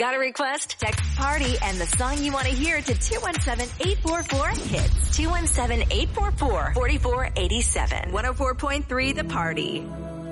Got a request? Text PARTY and the song you want to hear to 217-844-HITS. 217-844-4487. 104.3 The Party.